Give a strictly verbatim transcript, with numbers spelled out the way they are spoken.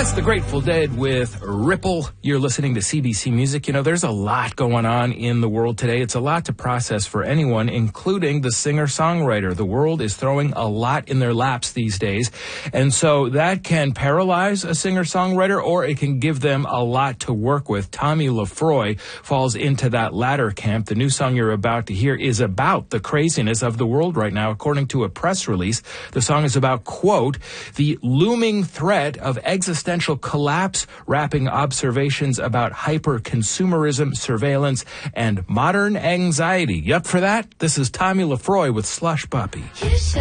That's the Grateful Dead with Ripple. You're listening to C B C Music. You know, there's a lot going on in the world today. It's a lot to process for anyone, including the singer-songwriter. The world is throwing a lot in their laps these days. And so that can paralyze a singer-songwriter, or it can give them a lot to work with. Tommy LaFroy falls into that latter camp. The new song you're about to hear is about the craziness of the world right now. According to a press release, the song is about, quote, the looming threat of existential collapse, wrapping observations about hyper-consumerism, surveillance, and modern anxiety. You up for that? This is Tommy LaFroy with Slush Puppy.